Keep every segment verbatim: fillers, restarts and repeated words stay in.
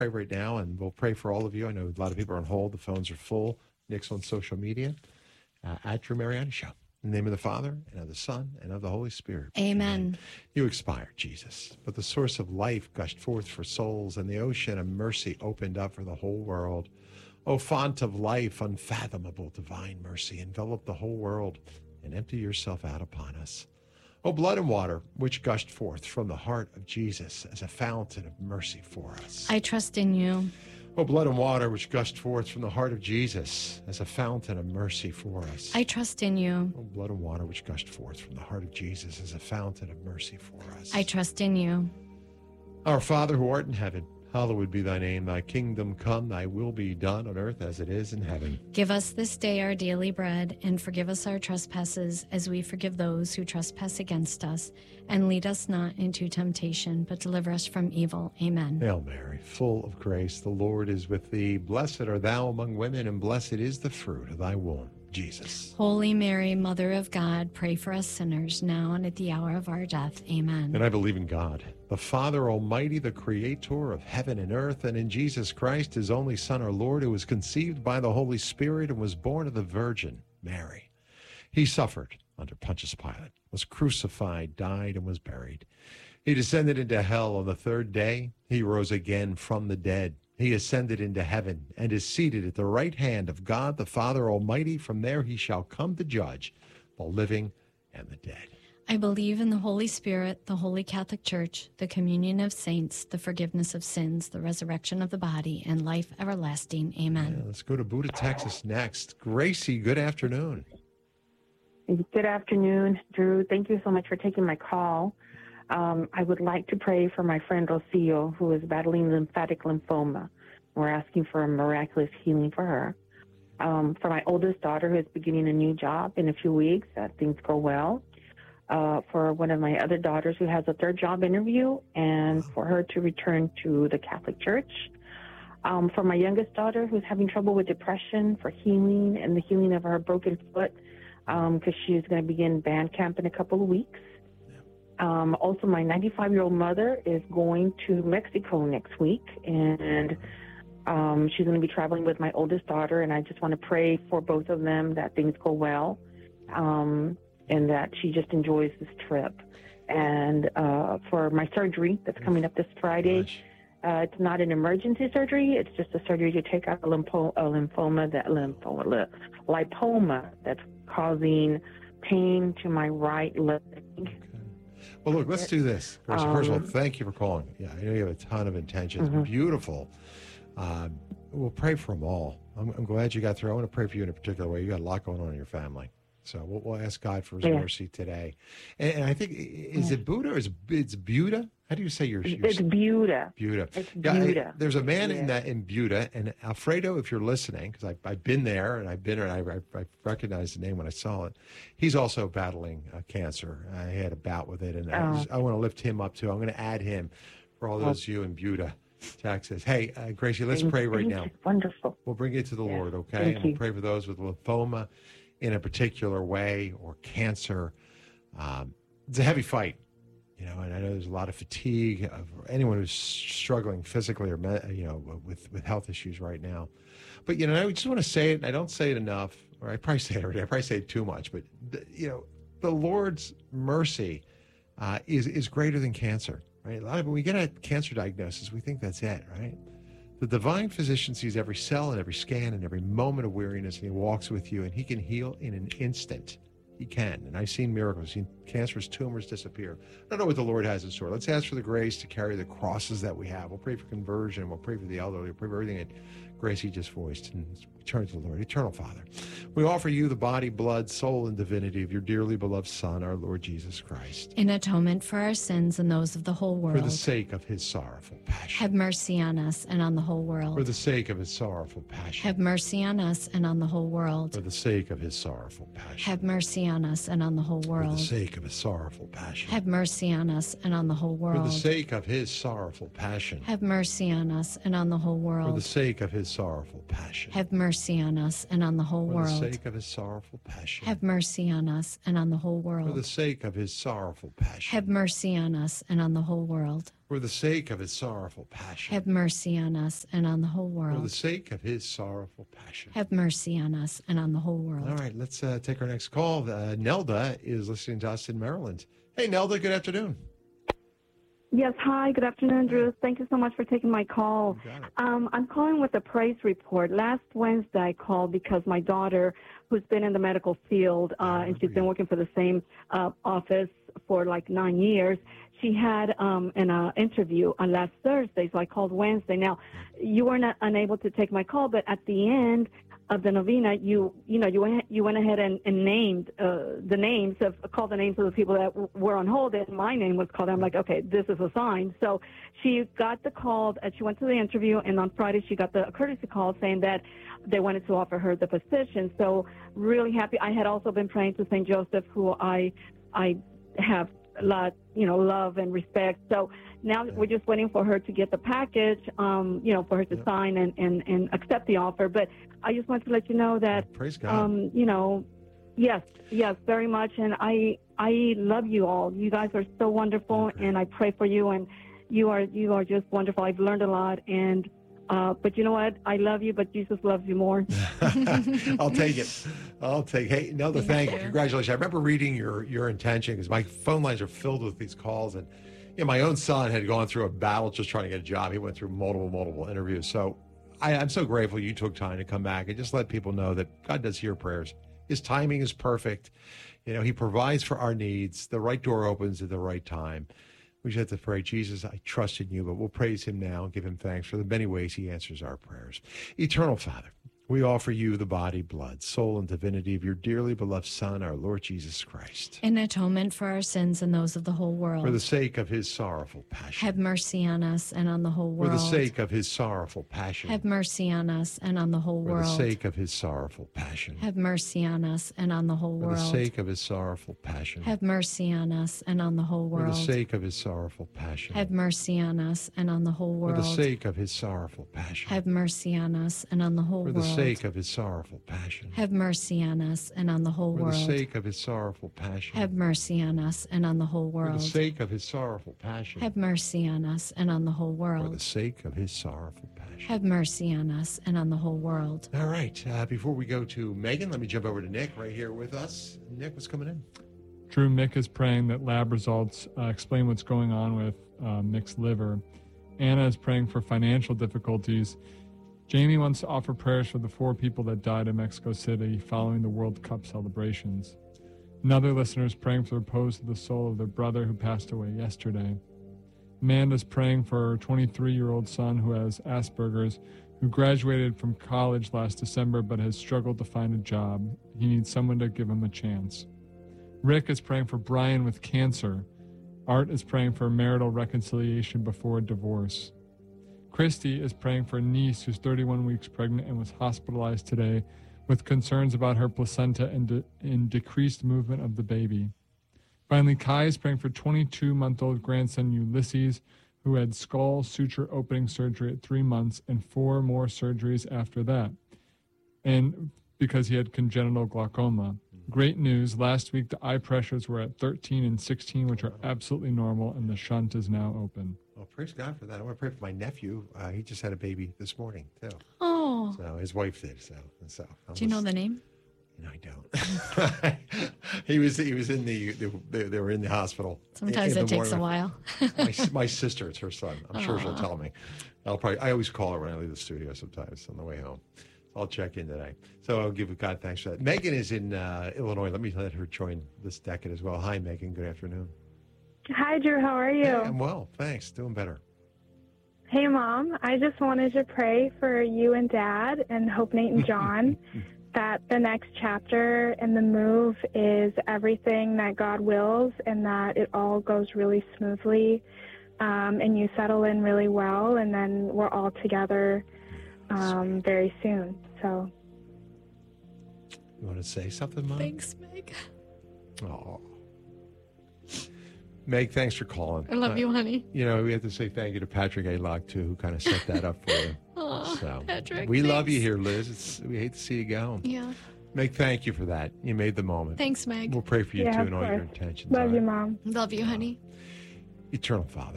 Pray right now, and we'll pray for all of you. I know a lot of people are on hold. The phones are full. Nick's on social media uh, at Drew Mariani Show. In the name of the Father, and of the Son, and of the Holy Spirit. Amen. Amen. You expired, Jesus, but the source of life gushed forth for souls, and the ocean of mercy opened up for the whole world. O font of life, unfathomable divine mercy, envelop the whole world and empty yourself out upon us. O blood and water, which gushed forth from the heart of Jesus as a fountain of mercy for us. I trust in you. O blood and water, which gushed forth from the heart of Jesus as a fountain of mercy for us. I trust in you. O blood and water, which gushed forth from the heart of Jesus as a fountain of mercy for us. I trust in you. Our Father who art in heaven, hallowed be thy name. Thy kingdom come, thy will be done on earth as it is in heaven. Give us this day our daily bread, and forgive us our trespasses as we forgive those who trespass against us. And lead us not into temptation, but deliver us from evil. Amen. Hail Mary, full of grace, the Lord is with thee. Blessed art thou among women, and blessed is the fruit of thy womb, Jesus. Holy Mary, Mother of God, pray for us sinners, now and at the hour of our death. Amen. And I believe in God, the Father Almighty, the creator of heaven and earth, and in Jesus Christ, his only Son, our Lord, who was conceived by the Holy Spirit and was born of the Virgin Mary. He suffered under Pontius Pilate, was crucified, died, and was buried. He descended into hell. On the third day, he rose again from the dead. He ascended into heaven and is seated at the right hand of God, the Father Almighty. From there he shall come to judge the living and the dead. I believe in the Holy Spirit, the Holy Catholic Church, the communion of saints, the forgiveness of sins, the resurrection of the body, and life everlasting. Amen. Yeah, let's go to Buda, Texas next. Gracie, good afternoon. Good afternoon, Drew. Thank you so much for taking my call. Um, I would like to pray for my friend Rocio, who is battling lymphatic lymphoma. We're asking for a miraculous healing for her. Um, for my oldest daughter, who is beginning a new job in a few weeks, that things go well. Uh, for one of my other daughters who has a third job interview, and for her to return to the Catholic Church. Um, for my youngest daughter, who's having trouble with depression, for healing and the healing of her broken foot, because um, she's going to begin band camp in a couple of weeks. Um, also, my ninety-five-year-old mother is going to Mexico next week, and um, she's going to be traveling with my oldest daughter, and I just want to pray for both of them that things go well, um, and that she just enjoys this trip. And uh, for my surgery that's coming up this Friday, uh, it's not an emergency surgery. It's just a surgery to take out a, lympho- a lymphoma, that lymphoma, lipoma that's causing pain to my right leg. Okay. Well, look, let's do this. First, Um, first of all, thank you for calling. Yeah, I know you have a ton of intentions. Mhm. Beautiful. Um, we'll pray for them all. I'm, I'm glad you got through. I want to pray for you in a particular way. You got a lot going on in your family. So we'll, we'll ask God for his Yeah. mercy today. And, and I think, is it Buddha or is it's Buda? How do you say your, your It's Buda. Buda? It's Yeah, I- Buda. there's a man in Yeah. that in Buda, and Alfredo, if you're listening, because I've been there and I've been there, and I, I, I recognized the name when I saw it. He's also battling uh, cancer. I had a bout with it, and I, Oh. just, I want to lift him up too. I'm going to add him for all those you in Buda, Texas. Hey, uh, Gracie, let's Thank- pray right thank now. you. Wonderful. We'll bring it to the Yeah, Lord, okay? thank And we'll you. pray for those with lymphoma in a particular way or cancer. Um, it's a heavy fight, you know, and I know there's a lot of fatigue of anyone who's struggling physically or, me- you know, with, with health issues right now. But, you know, I just want to say it, and I don't say it enough, or I probably say it every day. I probably say it too much, but, the, you know, the Lord's mercy uh, is, is greater than cancer, right? A lot of when we get a cancer diagnosis, we think that's it, right? The divine physician sees every cell and every scan and every moment of weariness, and he walks with you, and he can heal in an instant. He can. And I've seen miracles. I've seen cancerous tumors disappear. I don't know what the Lord has in store. Let's ask for the grace to carry the crosses that we have. We'll pray for conversion. We'll pray for the elderly. We'll pray for everything that Gracie just voiced. And turn to the Lord. Eternal Father, we offer you the body, blood, soul, and divinity of your dearly beloved Son, our Lord Jesus Christ, In atonement for our sins and those of the whole for the world. sake of his sorrowful passion. Have mercy on us and on the whole For world. the sake of his sorrowful passion. Have mercy on us and on the whole world. For the sake of his sorrowful passion. Have mercy on us and on the whole For the world. sake of his sorrowful passion. Have mercy on us and on the whole For the world. sake of his sorrowful passion. Have mercy on us and on the whole For the world. sake of his sorrowful passion. Have mercy on us and on the whole For the world. sake of his sorrowful passion. Have mercy on us and on the whole For the world. sake of his sorrowful passion. Have mercy on us and on the whole world. For the sake of his sorrowful passion. Have mercy on us and on the whole For world. the sake of his sorrowful passion. Have mercy on us and on the whole world. All right, let's uh, take our next call. Uh, Nelda is listening to us in Maryland. Hey, Nelda, good afternoon. Yes, hi, good afternoon, Drew. Thank you so much for taking my call. You got it. Um, I'm calling with a praise report. Last Wednesday, I called because my daughter, who's been in the medical field, uh, and she's been working for the same uh, office for like nine years, she had um, an uh, interview on last Thursday, so I called Wednesday. Now, you were not unable to take my call, but at the end of the novena, you you know you went you went ahead and, and named uh, the names of called the names of the people that w- were on hold, and my name was called. I'm like, okay, this is a sign. So she got the call. Uh, she went to the interview, and on Friday she got the courtesy call saying that they wanted to offer her the position. So really happy. I had also been praying to Saint Joseph, who I I have a lot, you know, love and respect. So now we're just waiting for her to get the package, um, you know, for her to Yeah. sign and, and, and accept the offer. But I just want to let you know that, Praise God. um, you know, yes, yes, very much. And I I love you all. You guys are so wonderful, Okay. and I pray for you. And you are you are just wonderful. I've learned a lot. And uh, but you know what? I love you, but Jesus loves you more. I'll take it. I'll take. Hey, Nelda, Thank thank you. you. Congratulations. I remember reading your your intention because my phone lines are filled with these calls, and you know, my own son had gone through a battle just trying to get a job. He went through multiple, multiple interviews. So I, I'm so grateful you took time to come back and just let people know that God does hear prayers. His timing is perfect. You know, he provides for our needs. The right door opens at the right time. We just have to pray, Jesus, I trust in you, but we'll praise him now and give him thanks for the many ways he answers our prayers. Eternal Father, we offer you the body, blood, soul, and divinity of your dearly beloved Son, our Lord Jesus Christ, In atonement for our sins and those of the whole world. for the sake of his sorrowful passion. Have mercy on us and on the whole For world. the sake of his sorrowful passion. Have mercy on us and on the whole For world. the sake of his sorrowful passion. Have mercy on us and on the whole For world. the sake of his sorrowful passion. Have mercy on us and on the whole For world. the sake of his sorrowful passion. Have mercy on us and on the whole For world. the sake of his sorrowful passion. Have mercy on us and on the whole For world. the sake of his sorrowful passion. Have mercy on us and on the whole For world. the sake of his sorrowful passion. Have mercy on us and on the whole For world. the sake of his sorrowful passion. Have mercy on us and on the whole For the world. sake of his sorrowful passion. Have mercy on us and on the whole world. All right. Uh, before we go to Megan, let me jump over to Nick right here with us. Nick, what's coming in? Drew, Mick is praying that lab results uh, explain what's going on with uh, Mick's liver. Anna is praying for financial difficulties. Jamie wants to offer prayers for the four people that died in Mexico City following the World Cup celebrations. Another listener is praying for the repose of the soul of their brother who passed away yesterday. Amanda's praying for her twenty-three-year-old son who has Asperger's, who graduated from college last December but has struggled to find a job. He needs someone to give him a chance. Rick is praying for Brian with cancer. Art is praying for marital reconciliation before a divorce. Christy is praying for a niece who's thirty-one weeks pregnant and was hospitalized today with concerns about her placenta and, de- and decreased movement of the baby. Finally, Kai is praying for twenty-two-month-old grandson Ulysses, who had skull suture opening surgery at three months and four more surgeries after that, and because he had congenital glaucoma. Great news. Last week, the eye pressures were at thirteen and sixteen, which are absolutely normal, and the shunt is now open. Well, praise God for that. I want to pray for my nephew. Uh, he just had a baby this morning, too. Oh, So his wife did. So, so I'll do you know just- the name? No, I don't. he was he was in the they, they were in the hospital. Sometimes in it the takes a morning. while. my, my sister, it's her son. I'm sure she'll Aw. tell me. I'll probably. I always call her when I leave the studio sometimes on the way home. I'll check in today. So I'll give God thanks for that. Megan is in uh, Illinois. Let me let her join this decade as well. Hi, Megan. Good afternoon. Hi, Drew. How are you? Hey, I'm well. Thanks. Doing better. Hey, Mom. I just wanted to pray for you and Dad and Hope, Nate, and John that the next chapter in the move is everything that God wills and that it all goes really smoothly um, and you settle in really well, and then we're all together um, very soon. So, You want to say something, Mom? Thanks, Meg. Oh. Meg, thanks for calling. I love Uh, you, honey. You know, we have to say thank you to Patrick A. Lock, too, who kind of set that up for you. Oh, So, Patrick. we love you thanks. here, Liz. It's, we hate to see you go. Yeah. Meg, thank you for that. You made the moment. Thanks, Meg. We'll pray for you, Yeah, too, of and all your course. intentions. Love all you, right? Mom. Love you, honey. Eternal Father,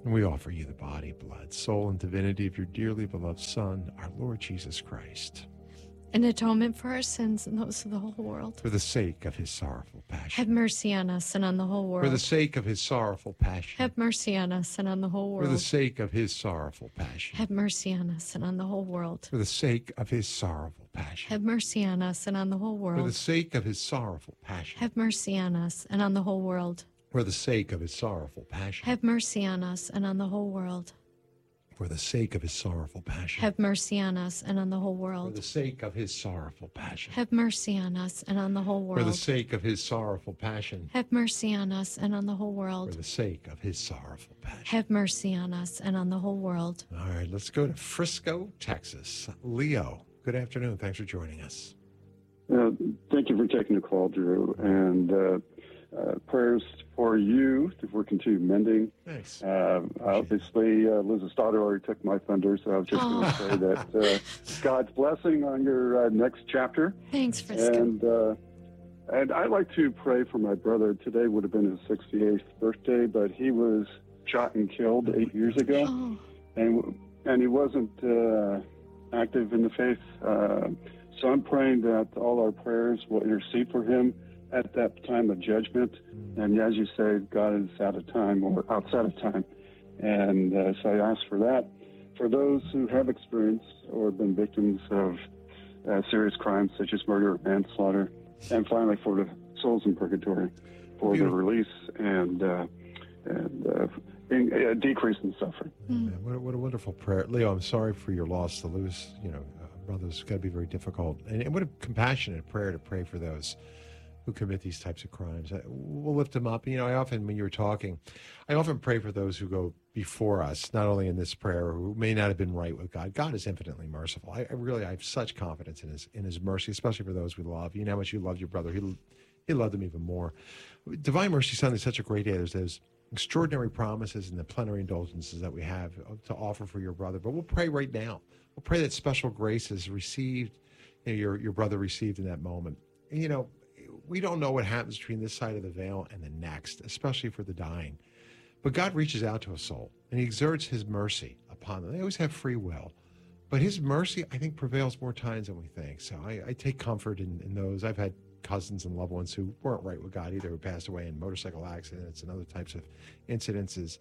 And we offer you the body, blood, soul, and divinity of your dearly beloved Son, our Lord Jesus Christ, An atonement for our sins and those of the whole world. for the sake of his sorrowful passion. Have mercy on us and on the whole world. For the sake of his sorrowful passion. Have mercy on us and on the whole For world. the sake of his sorrowful passion. Have mercy on us and on the whole world. For the sake of his sorrowful passion. Have mercy on us and on the whole For the world. sake of his sorrowful passion. Have mercy on us and on the whole world. For the sake of his sorrowful passion. Have mercy on us and on the whole world. For the sake of his sorrowful passion. Have mercy on us and on the whole For world. the sake of his sorrowful passion. Have mercy on us and on the whole For the world. sake of his sorrowful passion. Have mercy on us and on the whole For world. the sake of his sorrowful passion. Have mercy on us and on the whole world. All right, let's go to Frisco, Texas. Leo, good afternoon. Thanks for joining us. Uh, thank you for taking the call, Drew, and uh, uh, prayers for you for continued mending. Thanks. Uh, obviously, uh, Liz's daughter already took my thunder, so I was just going to say that uh, God's blessing on your uh, next chapter. Thanks, Frisco. And uh, and I'd like to pray for my brother. Today would have been his sixty-eighth birthday, but he was shot and killed eight years ago, Oh, and and he wasn't uh, active in the faith. Uh, so I'm praying that all our prayers will intercede for him at that time of judgment. And as you say, God is out of time or outside of time. And uh, so I ask for that. For those who have experienced or been victims of uh, serious crimes such as murder or manslaughter. And finally, for the souls in purgatory, for Beautiful. their release and, uh, and uh, in, a decrease in suffering. Man, what, a, what a wonderful prayer. Leo, I'm sorry for your loss to lose, you know, uh, brothers. It's got to be very difficult. And, and what a compassionate prayer to pray for those who commit these types of crimes. I, we'll lift them up. You know, I often, when you were talking, I often pray for those who go before us, not only in this prayer, who may not have been right with God. God is infinitely merciful. I, I really, I have such confidence in his in his mercy, especially for those we love. You know how much you loved your brother. He, he loved him even more. Divine Mercy Sunday is such a great day. There's those extraordinary promises and the plenary indulgences that we have to offer for your brother. But we'll pray right now. We'll pray that special grace is received, you know, your, your brother received in that moment. And, you know, we don't know what happens between this side of the veil and the next, especially for the dying. But God reaches out to a soul, and he exerts his mercy upon them. They always have free will. But his mercy, I think, prevails more times than we think. So I, I take comfort in, in those. I've had cousins and loved ones who weren't right with God either, who passed away in motorcycle accidents and other types of incidences.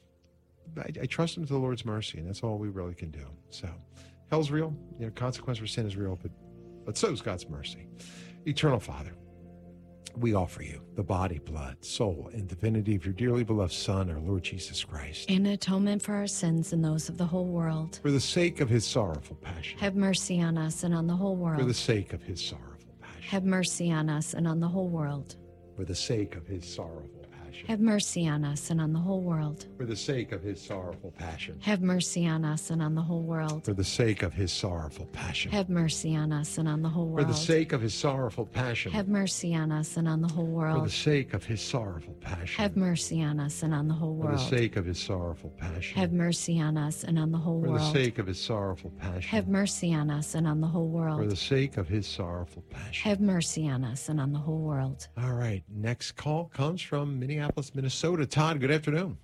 I, I trust them to the Lord's mercy, and that's all we really can do. So hell's real. You know, consequence for sin is real, but, but so is God's mercy. Eternal Father, we offer you the body, blood, soul, and divinity of your dearly beloved Son, our Lord Jesus Christ, an atonement for our sins and those of the whole world. for the sake of his sorrowful passion. Have mercy on us and on the whole For the world. sake of his sorrowful passion. Have mercy on us and on the whole world. For the sake of his sorrowful passion. Have mercy on us and on the whole world. For the sake of his sorrowful passion. Have mercy on us and on the whole world. For the sake of his sorrowful passion. Have mercy on us and on the whole For world. the sake of his sorrowful passion. Have mercy on us and on the whole For the world. sake of his sorrowful passion. Have mercy on us and on the whole For the world. sake of his sorrowful passion. Have mercy on us and on the whole For the world. sake of his sorrowful passion. Have mercy on us and on the whole For world. the sake of his sorrowful passion. Have mercy on us and on the whole world. All right. Next call comes from Minneapolis, Minnesota. Todd, good afternoon.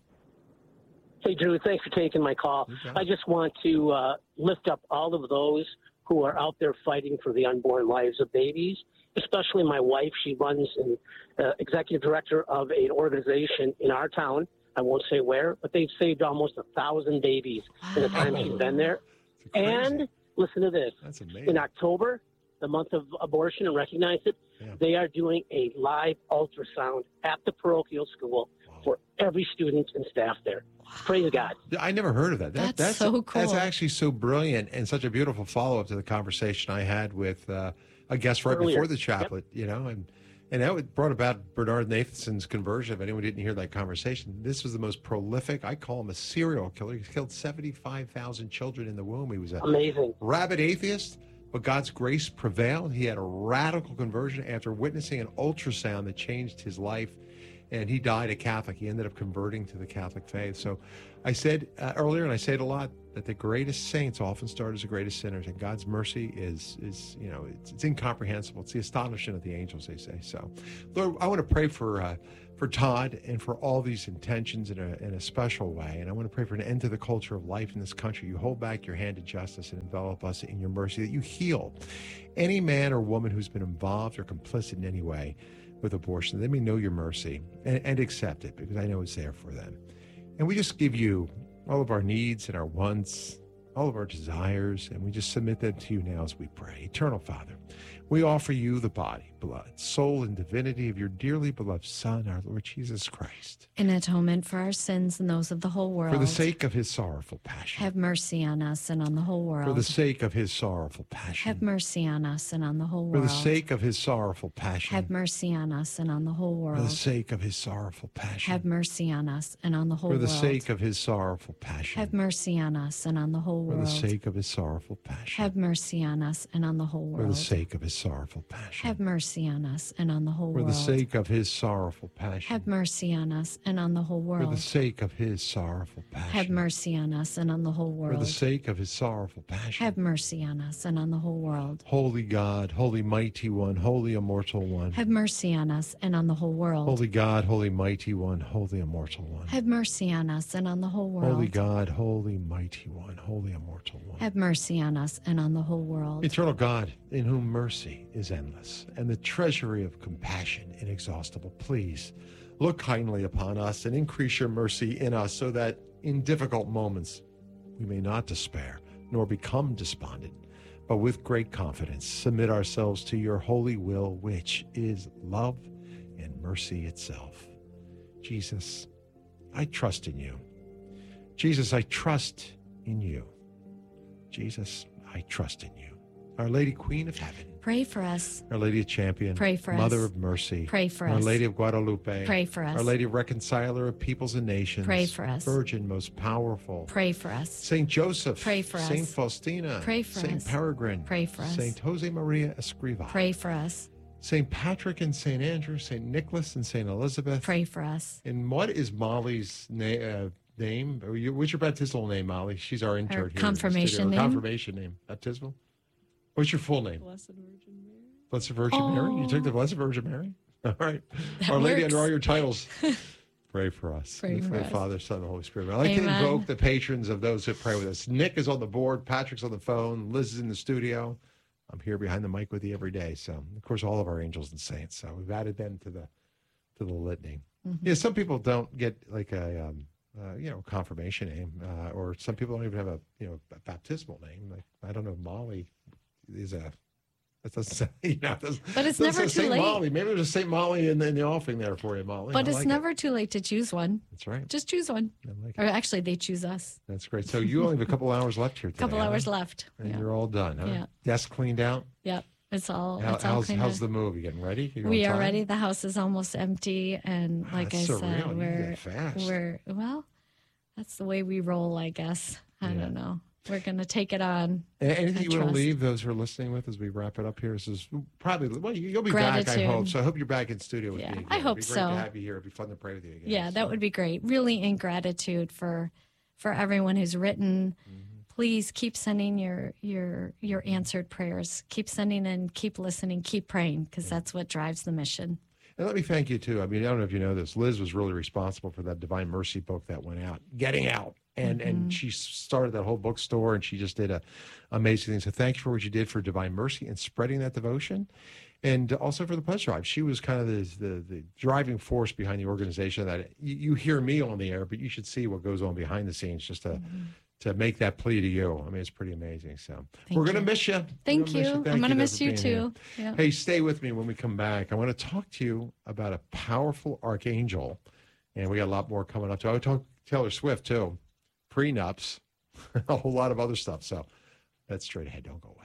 Hey, Drew, thanks for taking my call. You got it. I just want to uh, lift up all of those who are out there fighting for the unborn lives of babies, especially my wife. She runs an uh, executive director of an organization in our town. I won't say where, but they've saved almost a thousand babies in the time she's been there. It's crazy. And listen to this. That's amazing. In October, the month of abortion, and recognize it, Yeah. they are doing a live ultrasound at the parochial school for every student and staff there. Praise God. I never heard of that. That- That's so cool. That's actually so brilliant and such a beautiful follow-up to the conversation I had with uh, a guest right Earlier. before the chaplet, you know, and and that brought about Bernard Nathanson's conversion. If anyone didn't hear that conversation, this was the most prolific, I call him a serial killer. He's killed seventy-five thousand children in the womb. He was a Amazing. rabid atheist, but God's grace prevailed. He had a radical conversion after witnessing an ultrasound that changed his life, and he died a Catholic. He ended up converting to the Catholic faith. So I said uh, earlier, and I say it a lot, that the greatest saints often start as the greatest sinners, and God's mercy is, is you know, it's, it's incomprehensible. It's the astonishment of the angels, they say. So, Lord, I want to pray for uh, for Todd and for all these intentions in a, in a special way. And I want to pray for an end to the culture of life in this country. You hold back your hand of justice and envelop us in your mercy, that you heal any man or woman who's been involved or complicit in any way with abortion. They may know your mercy and, and accept it, because I know it's there for them. And we just give you all of our needs and our wants, all of our desires, and we just submit them to you now as we pray. Eternal Father, we offer you the body, blood, soul, and divinity of your dearly beloved Son, our Lord Jesus Christ. In atonement for our sins and those of the whole world. For the sake of his sorrowful passion. Have mercy on us and on the whole world. For the sake of his sorrowful passion. Have mercy on us and on the whole For world. the sake of his sorrowful passion. Have mercy on us and on the whole world. For the sake of his sorrowful passion. Have mercy on us and on the whole For world. the sake of his sorrowful passion. Have mercy on us and on the whole For world. the sake of his sorrowful passion. Have mercy on us and on the whole world. For the sake of his sorrowful passion. Have mercy on us and on the whole For world. the sake of his sorrowful passion. Have mercy on us and on the whole world. For the sake of his sorrowful passion. Have mercy on us and on the whole world. For the sake of his sorrowful passion. Have mercy on us and on the whole world. Holy God, holy mighty one, holy immortal one. Have mercy on us and on the whole world. Holy God, holy mighty one, holy immortal one. Have mercy on us and on the whole world. Holy God, holy mighty one, holy immortal one. Have mercy on us and on the whole world. Eternal God, in whom mercy is endless, and the treasury of compassion inexhaustible, please look kindly upon us and increase your mercy in us, so that in difficult moments we may not despair nor become despondent, but with great confidence submit ourselves to your holy will, which is love and mercy itself. Jesus, I trust in you. Jesus, I trust in you. Jesus, I trust in you. Our Lady Queen of Heaven. Pray for us. Our Lady of Champion. Pray for Mother us. of Mercy. Pray for Our us. Lady of Guadalupe. Pray for us. Our Lady Reconciler of Peoples and Nations. Pray for us. Virgin, most powerful. Pray for us. Saint Joseph. Pray for us. Saint Faustina. Pray for Saint us. Peregrine. Pray for us. Saint Jose Maria Escriva. Pray for us. Saint Patrick and Saint Andrew, Saint Nicholas and Saint Elizabeth. Pray for us. And what is Molly's na- uh, name? Or you- What's your baptismal name, Molly? She's our intern Her here. in the confirmation studio. name? Confirmation name. Baptismal? What's your full name? Blessed Virgin Mary. Blessed Virgin Oh. Mary? You took the Blessed Virgin Mary? All right. That Our Lady works. under all your titles. Pray for us. Pray In the for name of us. the Father, Son, and Holy Spirit. I'd like Amen. to invoke the patrons of those who pray with us. Nick is on the board. Patrick's on the phone. Liz is in the studio. I'm here behind the mic with you every day. So, of course, all of our angels and saints. So we've added them to the to the litany. Mm-hmm. Yeah, some people don't get like a um, uh, you know confirmation name, uh, or some people don't even have a you know a baptismal name. Like I don't know, Molly is a. That doesn't say, you know, it doesn't, But it's doesn't never say too Saint late. Molly. Maybe there's a Saint Molly in the, in the offing there for you, Molly. But I it's like it. never too late to choose one. That's right. Just choose one. I like Or it. actually, they choose us. That's great. So you only have a couple hours left here A today. couple huh? hours left. And Yeah. you're all done, huh? Yeah. Desk cleaned out? Yep. It's all. How, it's all how's cleaned how's up. the move? You getting ready? You We on are time? ready. The house is almost empty, and Wow, like that's I surreal. said, You we're get fast. we're well. That's the way we roll, I guess. I Yeah. don't know. We're gonna take it on. A- Anything I you want to trust. leave those who are listening with as we wrap it up here? This is probably, well, you- you'll be back, I Gratitude. hope. So I hope you're back in studio with Yeah, me again. I hope It'd be great so. to have you here. It'd be fun to pray with you again. Yeah, that So, would be great. Really in gratitude for for everyone who's written. Mm-hmm. Please keep sending your your your answered prayers. Keep sending and keep listening, keep praying, because that's what drives the mission. And let me thank you, too. I mean, I don't know if you know this. Liz was really responsible for that Divine Mercy book that went out, Getting Out. And Mm-hmm. and she started that whole bookstore, and she just did a amazing thing. So thank you for what you did for Divine Mercy and spreading that devotion. And also for the Pledge Drive. She was kind of the, the, the driving force behind the organization that you, you hear me on the air, but you should see what goes on behind the scenes just to Mm-hmm. to make that plea to you. I mean, it's pretty amazing. So Thank we're going to you. miss you. Thank We're gonna miss you. Thank I'm gonna though, miss for you being here. too. Yeah. Hey, stay with me when we come back. I want to talk to you about a powerful archangel, and we got a lot more coming up. Too. I would talk Taylor Swift too, prenups, a whole lot of other stuff. So that's straight ahead. Don't go away.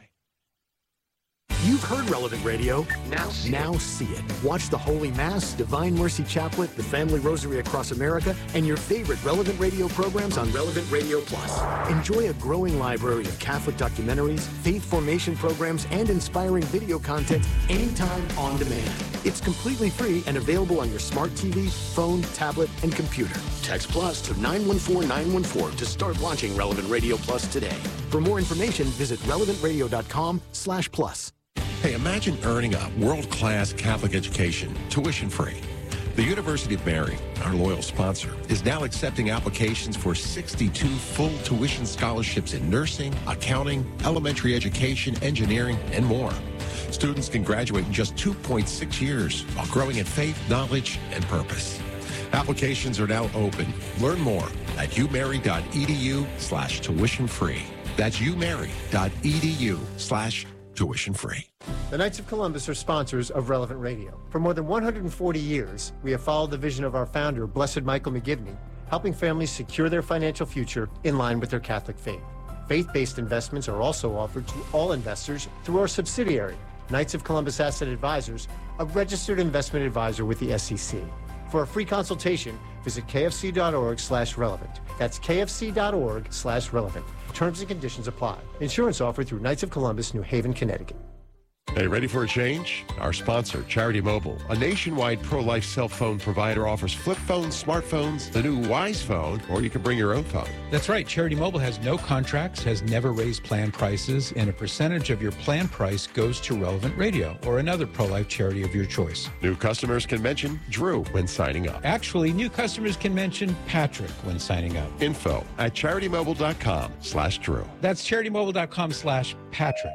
You've heard Relevant Radio. Now see, now see it. Watch the Holy Mass, Divine Mercy Chaplet, the Family Rosary Across America, and your favorite Relevant Radio programs on Relevant Radio Plus. Enjoy a growing library of Catholic documentaries, faith formation programs, and inspiring video content anytime on demand. It's completely free and available on your smart T V, phone, tablet, and computer. Text Plus to nine one four nine one four to start watching Relevant Radio Plus today. For more information, visit relevant radio dot com slash plus. Hey, imagine earning a world-class Catholic education, tuition-free. The University of Mary, our loyal sponsor, is now accepting applications for sixty-two full tuition scholarships in nursing, accounting, elementary education, engineering, and more. Students can graduate in just two point six years while growing in faith, knowledge, and purpose. Applications are now open. Learn more at umary.edu slash tuition free. That's umary.edu slash tuition free. The Knights of Columbus are sponsors of Relevant Radio. For more than one hundred forty years, we have followed the vision of our founder, Blessed Michael McGivney, helping families secure their financial future in line with their Catholic faith. Faith-based investments are also offered to all investors through our subsidiary, Knights of Columbus Asset Advisors, a registered investment advisor with the S E C. For a free consultation, visit kfc.org slash relevant. That's kfc.org slash relevant. Terms and conditions apply. Insurance offered through Knights of Columbus, New Haven, Connecticut. Hey, ready for a change? Our sponsor, Charity Mobile, a nationwide pro-life cell phone provider, offers flip phones, smartphones, the new Wise phone, or you can bring your own phone. That's right. Charity Mobile has no contracts, has never raised plan prices, and a percentage of your plan price goes to Relevant Radio or another pro-life charity of your choice. New customers can mention Drew when signing up. Actually, new customers can mention Patrick when signing up. Info at CharityMobile.com slash Drew. That's CharityMobile.com slash Patrick.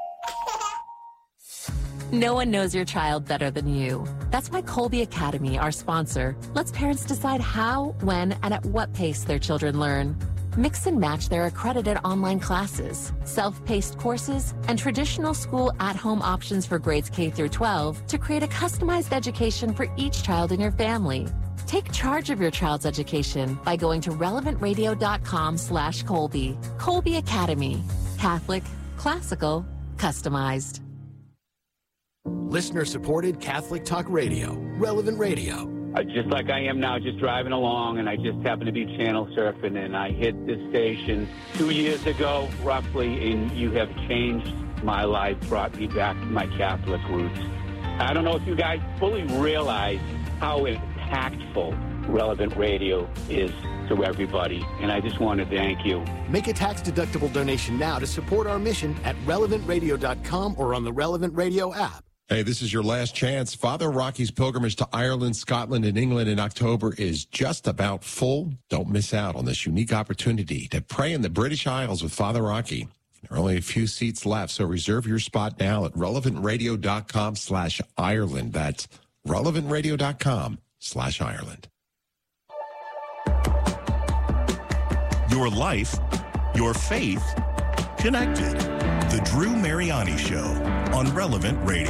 No one knows your child better than you. That's why Colby Academy, our sponsor, lets parents decide how, when, and at what pace their children learn. Mix and match their accredited online classes, self-paced courses, and traditional school at-home options for grades K through twelve to create a customized education for each child in your family. Take charge of your child's education by going to relevantradio.com slash Colby. Colby Academy. Catholic, classical, customized. Listener-supported Catholic Talk Radio, Relevant Radio. Uh, just like I am now, just driving along, and I just happened to be channel surfing, and I hit this station two years ago, roughly, and you have changed my life, brought me back to my Catholic roots. I don't know if you guys fully realize how impactful Relevant Radio is to everybody, and I just want to thank you. Make a tax-deductible donation now to support our mission at relevant radio dot com or on the Relevant Radio app. Hey, this is your last chance. Father Rocky's pilgrimage to Ireland, Scotland, and England in October is just about full. Don't miss out on this unique opportunity to pray in the British Isles with Father Rocky. There are only a few seats left, so reserve your spot now at relevantradio.com slash Ireland. That's relevantradio.com slash Ireland. Your life, your faith, connected. The Drew Mariani Show on Relevant Radio.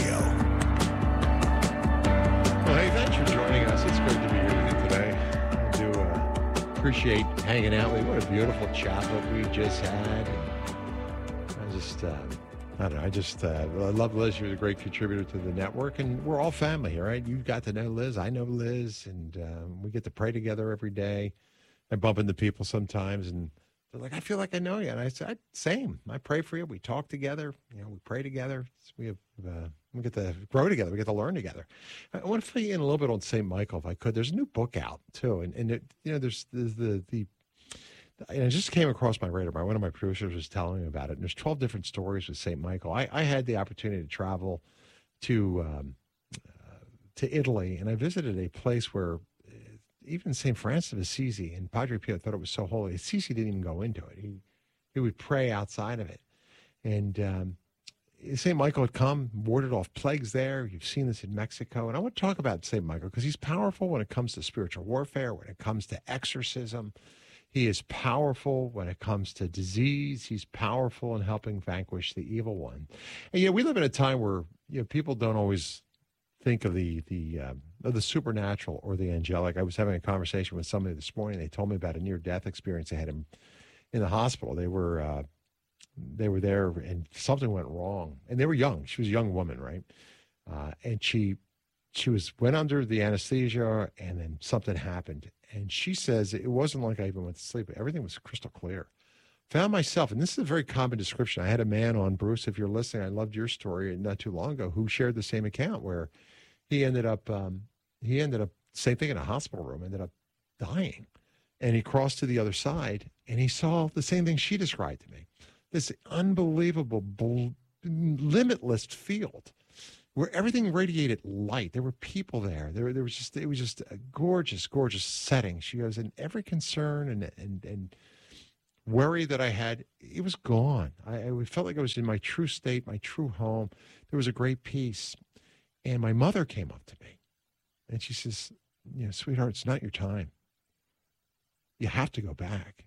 Well, hey, thanks for joining us. It's great to be here with you today. I do uh, appreciate hanging out with you. What a beautiful chaplet we just had. I just, uh, I don't know, I just, uh, I love Liz. She was a great contributor to the network, and we're all family, all right? You've got to know Liz. I know Liz, and um, we get to pray together every day. I bump into people sometimes, and they're like, I feel like I know you. And I said, same. I pray for you. We talk together. You know, we pray together. We have, uh, we get to grow together. We get to learn together. I want to fill you in a little bit on Saint Michael, if I could. There's a new book out too, and and it, you know, there's, there's the the. And it just came across my radar. One of my producers was telling me about it. And there's twelve different stories with Saint Michael. I, I had the opportunity to travel to um, uh, to Italy, and I visited a place where even Saint Francis of Assisi and Padre Pio thought it was so holy. Assisi didn't even go into it. He he would pray outside of it. And um, Saint Michael had come, warded off plagues there. You've seen this in Mexico. And I want to talk about Saint Michael because he's powerful when it comes to spiritual warfare, when it comes to exorcism. He is powerful when it comes to disease. He's powerful in helping vanquish the evil one. And, you know, we live in a time where, you know, people don't always think of the the uh, of the supernatural or the angelic. I was having a conversation with somebody this morning. They told me about a near-death experience they had in, in the hospital. They were uh, they were there, and something went wrong. And they were young. She was a young woman, right? Uh, and she she was went under the anesthesia, and then something happened. And she says it wasn't like I even went to sleep. Everything was crystal clear. Found myself, and this is a very common description. I had a man on, Bruce, if you're listening, I loved your story not too long ago, who shared the same account where he ended up, um, he ended up, same thing in a hospital room, ended up dying. And he crossed to the other side, and he saw the same thing she described to me. This unbelievable, bl- limitless field. where everything radiated light. There were people there. There, there was just, it was just a gorgeous, gorgeous setting. She goes, and every concern and and and worry that I had, it was gone. I, I felt like I was in my true state, my true home. There was a great peace. And my mother came up to me, and she says, you know, sweetheart, it's not your time. You have to go back.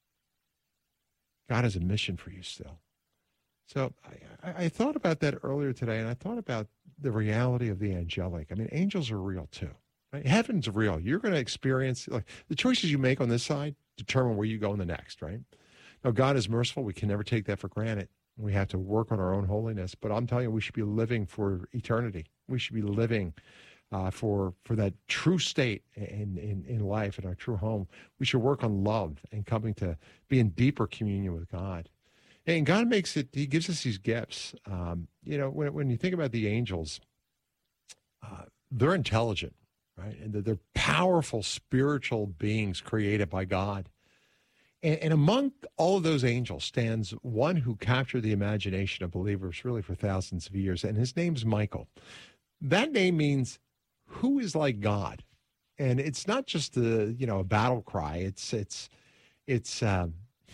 God has a mission for you still. So I, I thought about that earlier today, and I thought about the reality of the angelic. I mean, angels are real too. Right? Heaven's real. You're going to experience, like, the choices you make on this side determine where you go in the next, right? Now, God is merciful. We can never take that for granted. We have to work on our own holiness. But I'm telling you, we should be living for eternity. We should be living uh, for for that true state in, in, in life, in our true home. We should work on love and coming to be in deeper communion with God. And God makes it, he gives us these gifts. Um, you know, when, when you think about the angels, uh, they're intelligent, right? And they're powerful spiritual beings created by God. And, and among all of those angels stands one who captured the imagination of believers really for thousands of years, and his name's Michael. That name means who is like God. And it's not just a, you know, a battle cry. It's, it's, it's, um,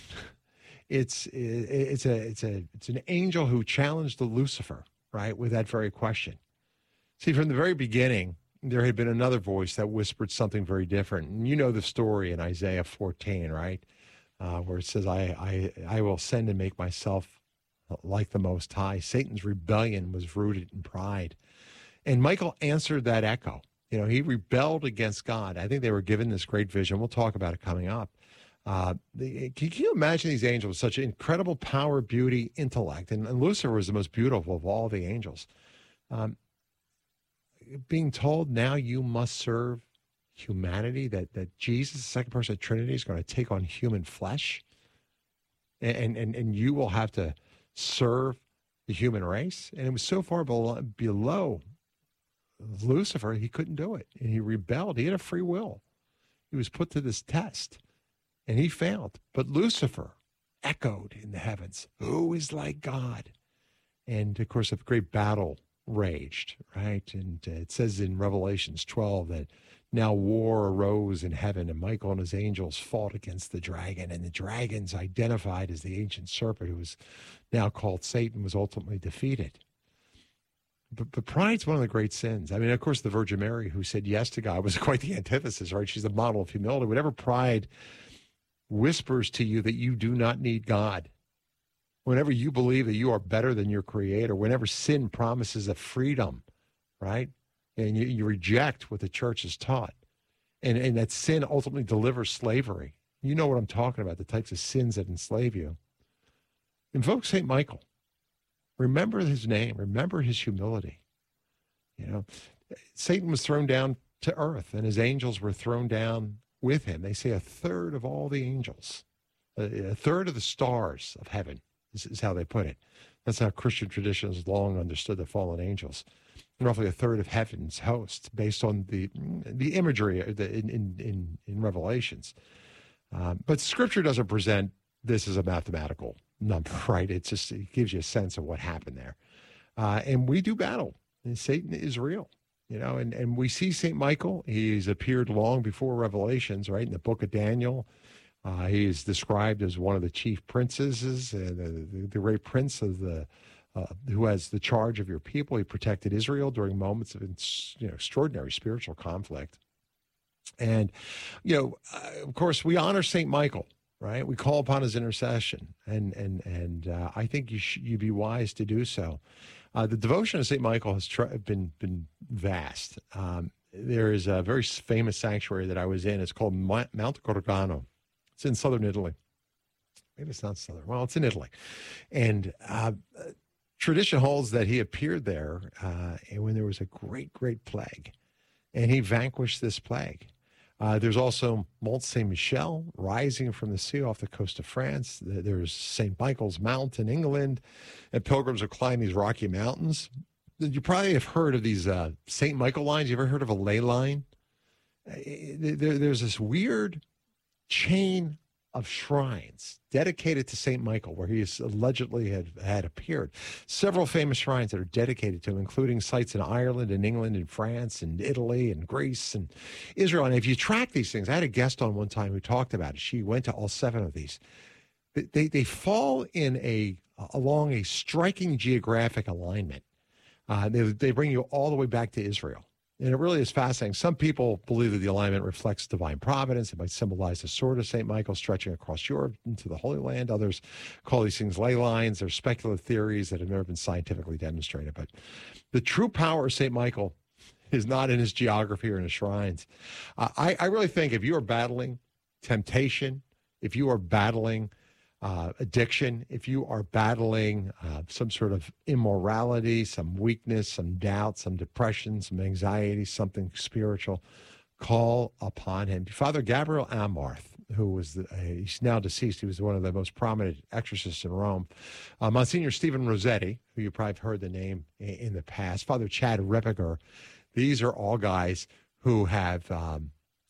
It's it's a it's a it's an angel who challenged Lucifer, right, with that very question. See, from the very beginning, there had been another voice that whispered something very different. And you know the story in Isaiah fourteen, right, uh, where it says, I, I, I will send and make myself like the Most High. Satan's rebellion was rooted in pride. And Michael answered that echo. You know, he rebelled against God. I think they were given this great vision. We'll talk about it coming up. Uh, the, can you imagine these angels with such incredible power, beauty, intellect? And, and Lucifer was the most beautiful of all the angels. Um, being told now you must serve humanity, that, that Jesus, the second person of the Trinity, is going to take on human flesh, and, and, and you will have to serve the human race. And it was so far below, below Lucifer, he couldn't do it. And he rebelled. He had a free will. He was put to this test. And he failed. But Lucifer echoed in the heavens, who is like God? And, of course, a great battle raged, right? And uh, it says in Revelations twelve that now war arose in heaven, and Michael and his angels fought against the dragon. And the dragon's identified as the ancient serpent, who is now called Satan, was ultimately defeated. But, but pride's one of the great sins. I mean, of course, the Virgin Mary, who said yes to God, was quite the antithesis, right? She's the model of humility. Whatever pride whispers to you that you do not need God, whenever you believe that you are better than your creator, whenever sin promises a freedom, right, and you, you reject what the church has taught, and, and that sin ultimately delivers slavery. You know what I'm talking about, the types of sins that enslave you. Invoke Saint Michael. Remember his name. Remember his humility. You know, Satan was thrown down to earth, and his angels were thrown down with him. They say a third of all the angels, a, a third of the stars of heaven is, is how they put it. That's how Christian tradition has long understood the fallen angels. Roughly a third of heaven's hosts, based on the the imagery in in in, in Revelations. Um, but Scripture doesn't present this as a mathematical number, right? It's just, it gives you a sense of what happened there. Uh, and we do battle, and Satan is real. You know, and, and we see Saint Michael. He's appeared long before Revelations, right? In the book of Daniel, uh, he is described as one of the chief princes, uh, the, the, the great prince of the, uh, who has the charge of your people. He protected Israel during moments of, you know, extraordinary spiritual conflict. And, you know, uh, of course, we honor Saint Michael, right? We call upon his intercession, and and and uh, I think you sh- you'd be wise to do so. Uh, the devotion of Saint Michael has tr- been been vast. Um, there is a very famous sanctuary that I was in. It's called Mount Gorgano. It's in southern Italy. Maybe it's not southern. Well, it's in Italy. And uh, tradition holds that he appeared there uh, when there was a great, great plague. And he vanquished this plague. Uh, there's also Mont Saint-Michel rising from the sea off the coast of France. There's Saint Michael's Mount in England, and pilgrims will climb these rocky mountains. You probably have heard of these uh, Saint Michael lines. You ever heard of a ley line? There, there's this weird chain of shrines dedicated to Saint Michael, where he is allegedly had, had appeared. Several famous shrines that are dedicated to him, including sites in Ireland and England and France and Italy and Greece and Israel. And if you track these things, I had a guest on one time who talked about it. She went to all seven of these. They, they fall in a along a striking geographic alignment. Uh, they, they bring you all the way back to Israel. And it really is fascinating. Some people believe that the alignment reflects divine providence. It might symbolize the sword of Saint Michael stretching across Europe into the Holy Land. Others call these things ley lines. They're speculative theories that have never been scientifically demonstrated. But the true power of Saint Michael is not in his geography or in his shrines. Uh, I, I really think if you are battling temptation, if you are battling Uh, addiction, if you are battling uh, some sort of immorality, some weakness, some doubt, some depression, some anxiety, something spiritual, call upon him. Father Gabriel Amarth, who was, the, uh, he's now deceased, he was one of the most prominent exorcists in Rome. Uh, Monsignor Stephen Rossetti, who you probably have heard the name in, in the past. Father Chad Ripperger. These are all guys who have, um,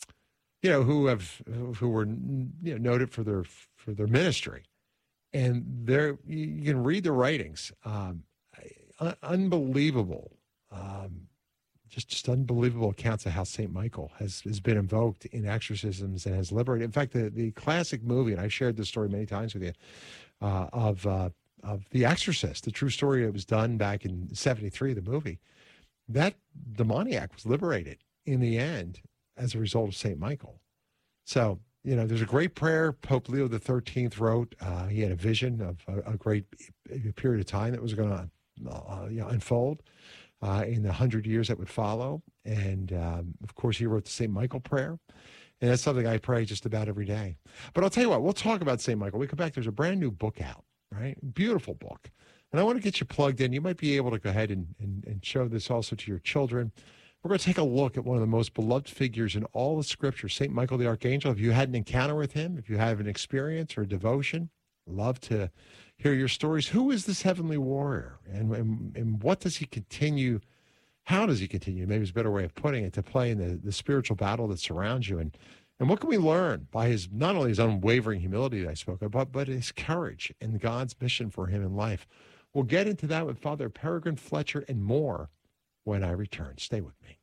you know, who have, who were, you know, noted for their for their ministry, and there you can read the writings. Um, un- unbelievable, um, just just unbelievable accounts of how Saint Michael has has been invoked in exorcisms and has liberated. In fact, the the classic movie, and I shared this story many times with you, uh, of uh, of The Exorcist, the true story that was done back in seventy-three. The movie, that demoniac was liberated in the end as a result of Saint Michael. So, you know, there's a great prayer Pope Leo the thirteenth wrote. Uh, he had a vision of a, a great period of time that was going to uh, you know, unfold uh, in the hundred years that would follow. And, um, of course, he wrote the Saint Michael prayer. And that's something I pray just about every day. But I'll tell you what, we'll talk about Saint Michael. We come back, there's a brand new book out, right? Beautiful book. And I want to get you plugged in. You might be able to go ahead and, and, and show this also to your children. We're going to take a look at one of the most beloved figures in all of Scripture, Saint Michael the Archangel. If you had an encounter with him, if you have an experience or a devotion, love to hear your stories. Who is this heavenly warrior? And, and, and what does he continue, how does he continue, maybe it's a better way of putting it, to play in the, the spiritual battle that surrounds you? And, and what can we learn by his, not only his unwavering humility that I spoke of, but, but his courage and God's mission for him in life? We'll get into that with Father Peregrine Fletcher and more when I return. Stay with me.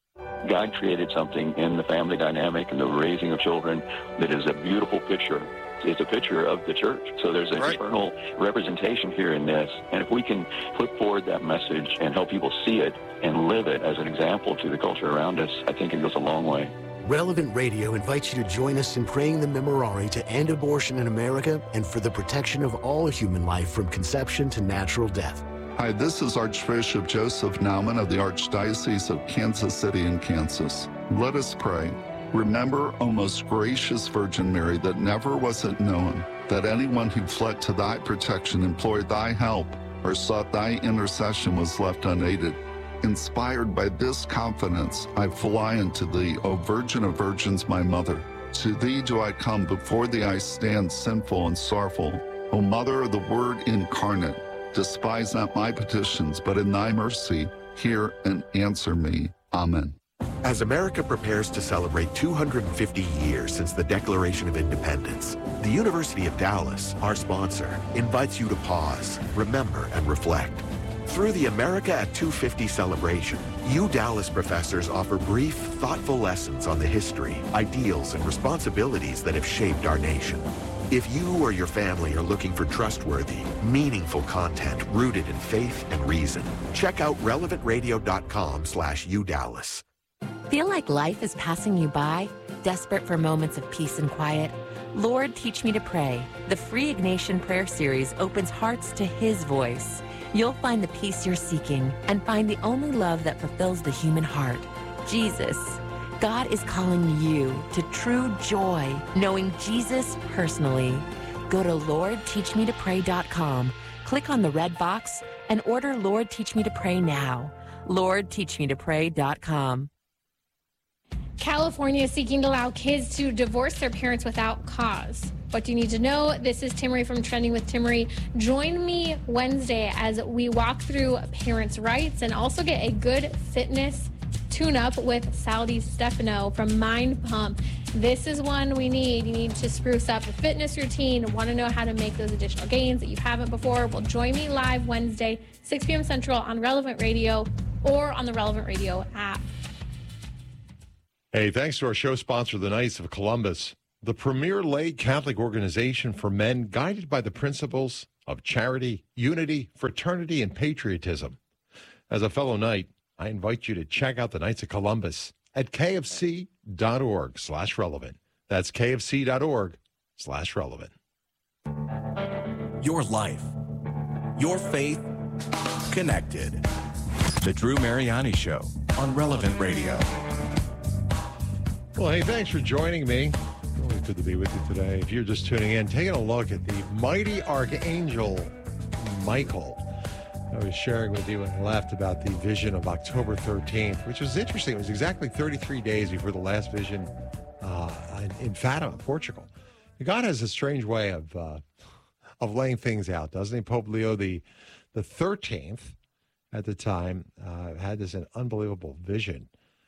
God created something in the family dynamic and the raising of children that is a beautiful picture. It's a picture of the church. So there's an right. eternal representation here in this. And if we can put forward that message and help people see it and live it as an example to the culture around us, I think it goes a long way. Relevant Radio invites you to join us in praying the Memorare to end abortion in America and for the protection of all human life from conception to natural death. Hi, this is Archbishop Joseph Naumann of the Archdiocese of Kansas City in Kansas. Let us pray. Remember, O most gracious Virgin Mary, that never was it known that anyone who fled to thy protection, implored thy help, or sought thy intercession was left unaided. Inspired by this confidence, I fly unto thee, O Virgin of Virgins, my mother. To thee do I come, before thee I stand sinful and sorrowful. O Mother of the Word incarnate, despise not my petitions, but in thy mercy, hear and answer me. Amen. As America prepares to celebrate two hundred fifty years since the Declaration of Independence, the University of Dallas, our sponsor, invites you to pause, remember, and reflect. Through the America at two fifty celebration, U Dallas professors offer brief, thoughtful lessons on the history, ideals, and responsibilities that have shaped our nation. If you or your family are looking for trustworthy, meaningful content rooted in faith and reason, check out relevant radio dot com slash U Dallas. Feel like life is passing you by? Desperate for moments of peace and quiet? Lord, Teach Me to Pray. The free Ignatian Prayer Series opens hearts to His voice. You'll find the peace you're seeking and find the only love that fulfills the human heart, Jesus. God is calling you to true joy, knowing Jesus personally. Go to Lord Teach Me to Pray dot com, click on the red box, and order Lord Teach Me to Pray now. Lord Teach Me to Pray dot com. California is seeking to allow kids to divorce their parents without cause. What do you need to know? This is Timmerie from Trending with Timmerie. Join me Wednesday as we walk through parents' rights and also get a good fitness tune-up with Sally Stefano from Mind Pump this is one we need. You need to spruce up a fitness routine, want to know how to make those additional gains that you haven't before. Well, join me live Wednesday, six p.m. Central on Relevant Radio or on the Relevant Radio app. Hey, thanks to our show sponsor, the Knights of Columbus, the premier lay Catholic organization for men guided by the principles of charity, unity, fraternity, and patriotism. As a fellow Knight, I invite you to check out the Knights of Columbus at kfc.org slash relevant. That's kfc.org slash relevant. Your life, your faith, connected. The Drew Mariani Show on Relevant Radio. Well, hey, thanks for joining me. Really good to be with you today. If you're just tuning in, taking a look at the mighty Archangel Michael. I was sharing with you when I left about the vision of October thirteenth, which was interesting. It was exactly thirty-three days before the last vision uh, in, in Fatima, Portugal. God has a strange way of uh, of laying things out, doesn't he? Pope Leo the the thirteenth at the time uh, had this an unbelievable vision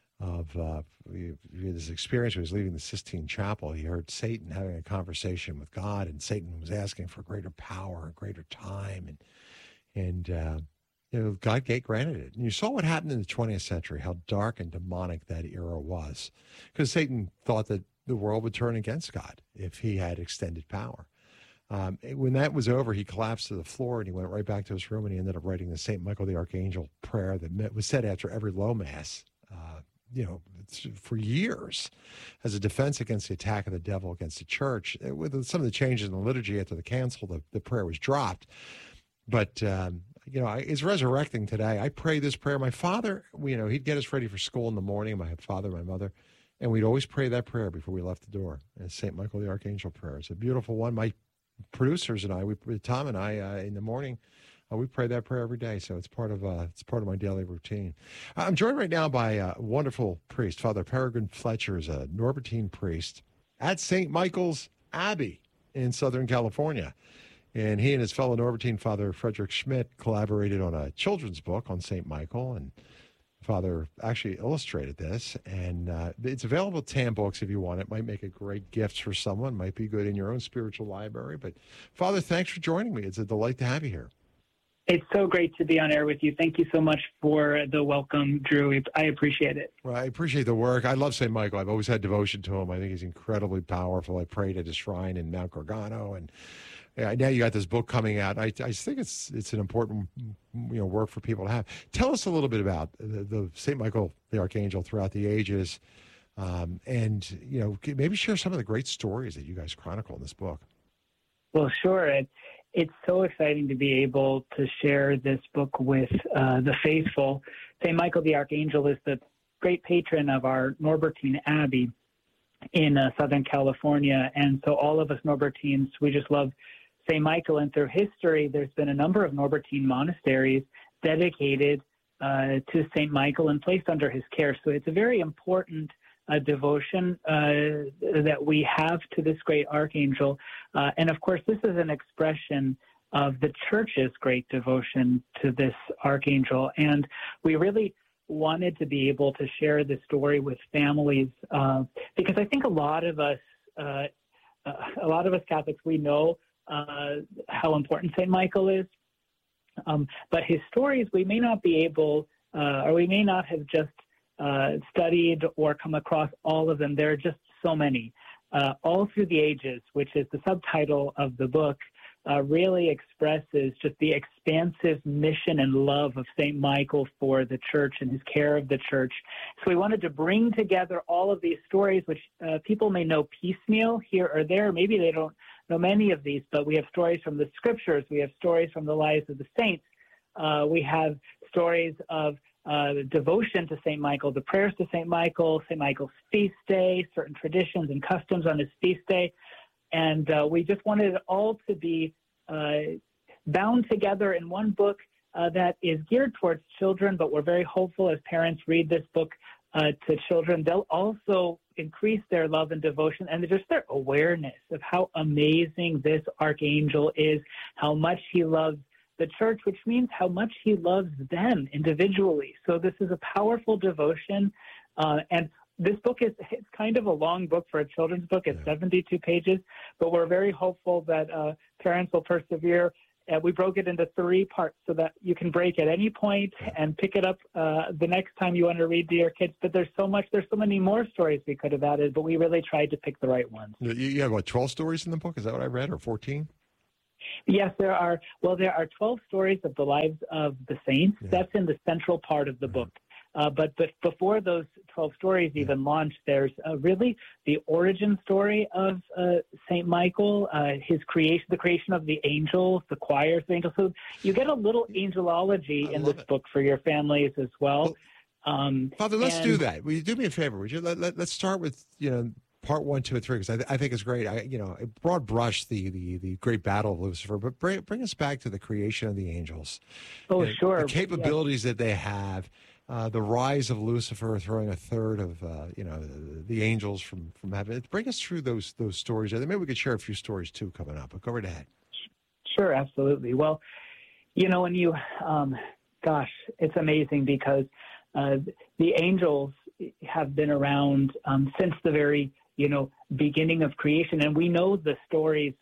of uh, we, we had this experience. He was leaving the Sistine Chapel. He heard Satan having a conversation with God, and Satan was asking for greater power and greater time, and And, uh, you know, God granted it. And you saw what happened in the twentieth century, how dark and demonic that era was. Because Satan thought that the world would turn against God if he had extended power. Um, when that was over, he collapsed to the floor and he went right back to his room and he ended up writing the Saint Michael the Archangel prayer that was said after every low mass, uh, you know, for years as a defense against the attack of the devil against the church. With some of the changes in the liturgy after the cancel, the, the prayer was dropped. But, um, you know, it's resurrecting today. I pray this prayer. My father, you know, he'd get us ready for school in the morning, my father, my mother, and we'd always pray that prayer before we left the door. It's Saint Michael the Archangel prayer. It's a beautiful one. My producers and I, we, Tom and I, uh, in the morning, uh, we pray that prayer every day. So it's part of uh, it's part of my daily routine. I'm joined right now by a wonderful priest. Father Peregrine Fletcher is a Norbertine priest at Saint Michael's Abbey in Southern California. And he and his fellow Norbertine Father Frederick Schmidt collaborated on a children's book on Saint Michael, and Father actually illustrated this. And uh, it's available at Tam Books if you want it. Might make a great gift for someone. Might be good in your own spiritual library. But Father, thanks for joining me. It's a delight to have you here. It's so great to be on air with you. Thank you so much for the welcome, Drew. I appreciate it. Well, I appreciate the work. I love Saint Michael. I've always had devotion to him. I think he's incredibly powerful. I prayed at his shrine in Mount Gargano, and yeah, now you got this book coming out. I, I think it's it's an important, you know, work for people to have. Tell us a little bit about the, the Saint Michael the Archangel throughout the ages, um, and you know, maybe share some of the great stories that you guys chronicle in this book. Well, sure. It, it's so exciting to be able to share this book with uh, the faithful. Saint Michael the Archangel is the great patron of our Norbertine Abbey in uh, Southern California, and so all of us Norbertines, we just love Saint Michael, and through history, there's been a number of Norbertine monasteries dedicated uh, to Saint Michael and placed under his care. So it's a very important uh, devotion uh, that we have to this great archangel. Uh, and of course, this is an expression of the church's great devotion to this archangel. And we really wanted to be able to share this story with families uh, because I think a lot of us, uh, uh, a lot of us Catholics, we know Uh, how important Saint Michael is. Um, but his stories, we may not be able, uh, or we may not have just uh, studied or come across all of them. There are just so many. Uh, all through the ages, which is the subtitle of the book, uh, really expresses just the expansive mission and love of Saint Michael for the church and his care of the church. So we wanted to bring together all of these stories, which uh, people may know piecemeal here or there. Maybe they don't know many of these, but we have stories from the scriptures. We have stories from the lives of the saints. Uh, we have stories of uh, devotion to Saint Michael, the prayers to Saint Michael, Saint Michael's feast day, certain traditions and customs on his feast day. And uh, we just wanted it all to be uh, bound together in one book uh, that is geared towards children, but we're very hopeful as parents read this book uh, to children, they'll also increase their love and devotion and just their awareness of how amazing this archangel is, how much he loves the church, which means how much he loves them individually. So this is a powerful devotion. Uh, and this book is it's kind of a long book for a children's book. It's yeah. seventy-two pages, but we're very hopeful that uh, parents will persevere. Uh, we broke it into three parts so that you can break at any point and pick it up uh, the next time you want to read to your kids. But there's so much, there's so many more stories we could have added, but we really tried to pick the right ones. You, you have, what, twelve stories in the book? Is that what I read, or fourteen? Yes, there are. Well, there are twelve stories of the lives of the saints. Yeah. That's in the central part of the mm-hmm. book. Uh, but, but before those twelve stories even yeah. launched, there's uh, really the origin story of uh, Saint Michael, uh, his creation, the creation of the angels, the choirs of the angels. So you get a little angelology I in this it. book for your families as well. well um, Father, let's and, do that. Will you do me a favor? Would you let, let, let's start with, you know, part one, two, and three, because I, th- I think it's great. I, you know, broad brush the, the, the great battle of Lucifer, but bring, bring us back to the creation of the angels. Oh, you know, sure. The capabilities yeah. that they have. Uh, the rise of Lucifer, throwing a third of uh, you know the, the angels from, from heaven. Bring us through those those stories. Maybe we could share a few stories too coming up. But go right ahead. Sure, absolutely. Well, you know, when you, um, gosh, it's amazing because uh, the angels have been around um, since the very you know beginning of creation, and we know the stories,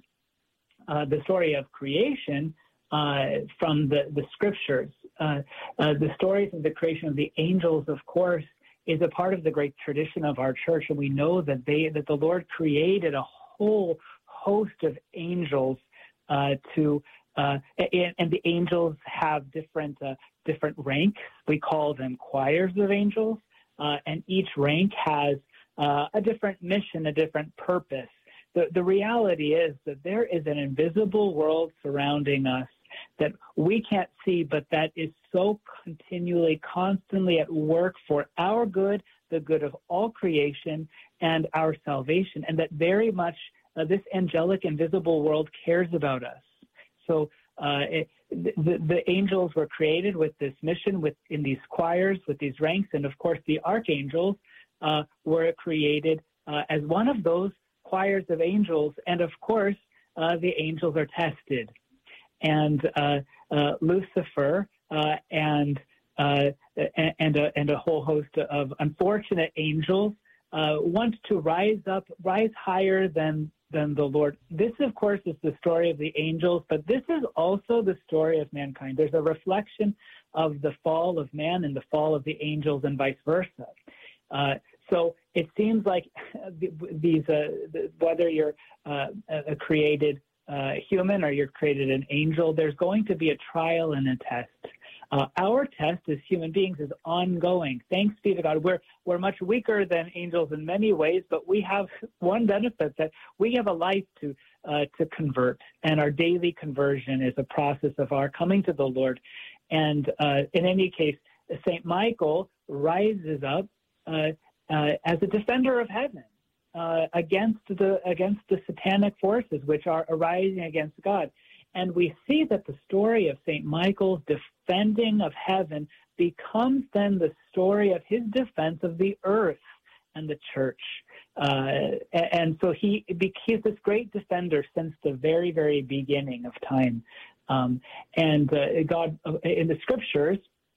uh, the story of creation uh, from the the scriptures. Uh, uh, the stories of the creation of the angels, of course, is a part of the great tradition of our church, and we know that they that the Lord created a whole host of angels uh, to, uh, and, and the angels have different uh, different ranks. We call them choirs of angels, uh, and each rank has uh, a different mission, a different purpose. The the reality is that there is an invisible world surrounding us that we can't see, but that is so continually, constantly at work for our good, the good of all creation, and our salvation, and that very much uh, this angelic, invisible world cares about us. So uh, it, the, the angels were created with this mission, with in these choirs, with these ranks, and of course the archangels uh, were created uh, as one of those choirs of angels, and of course uh, the angels are tested. And uh, uh, Lucifer uh, and uh, and a, and a whole host of unfortunate angels uh, want to rise up, rise higher than than the Lord. This, of course, is the story of the angels, but this is also the story of mankind. There's a reflection of the fall of man and the fall of the angels, and vice versa. Uh, so it seems like these, uh, whether you're uh, a created Uh, human or you're created an angel, there's going to be a trial and a test. Uh, our test as human beings is ongoing. Thanks be to God. We're we're much weaker than angels in many ways, but we have one benefit, that we have a life to uh, to convert, and our daily conversion is a process of our coming to the Lord. And uh, in any case, Saint Michael rises up uh, uh, as a defender of heaven. Uh, against the against the satanic forces which are arising against God. And we see that the story of Saint Michael's defending of heaven becomes then the story of his defense of the earth and the church. Uh, and so he he's this great defender since the very, very beginning of time. Um, and uh, God, in the scriptures,